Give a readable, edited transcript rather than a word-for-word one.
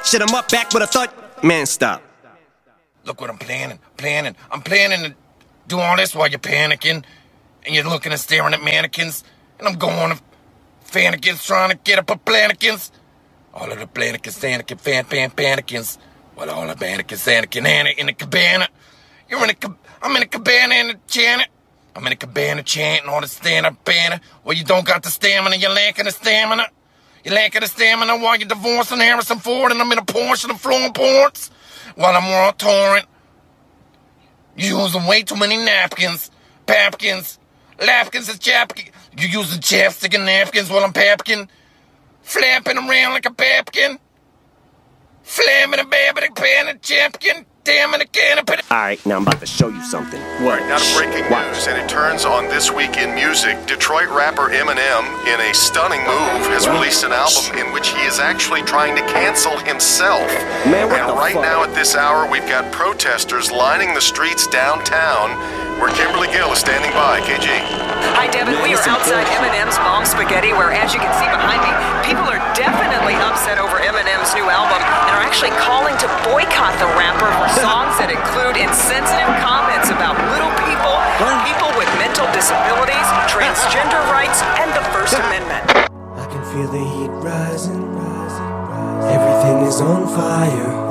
Shit, I'm up back with a thought. Man, stop. Look what I'm planning. I'm planning to do all this while you're panicking. And you're looking and staring at mannequins. And I'm going to fannikins trying to get up a plannikins. All of the plannikins, panikins. Well, all the mannequins, Anna in the cabana. I'm in a cabana in the Janet. I'm in a cabana chanting all the stand-up banner. Well, you don't got the stamina, you're lacking the stamina. You're lacking the stamina while you're divorcing Harrison Ford and I'm in a Porsche and I'm flowing ports. While I'm on torrent. You're using way too many napkins. Papkins. Lapkins is chapkin. You're using chapstick and napkins while I'm papkin. Flapping around like a papkin. Flamming a babbing pan and champkin. Damn in a can of pit. Alright, now I'm about to show you something. What? Now to breaking news, and it turns on This Week in Music. Detroit rapper Eminem, in a stunning move, has released an album in which he is actually trying to cancel himself. Man, what and the right fuck? now at this hour, we've got protesters lining the streets downtown, where Kimberly Gill is standing by. KG. Hi, Devin. We are outside Eminem's Mom Spaghetti, where, as you can see behind me, people are definitely upset over Eminem's new album and are actually calling to boycott the rapper for songs that include insensitive comments about little people, people with mental disabilities, transgender rights, and the First Amendment. I can feel the heat rising. Everything is on fire.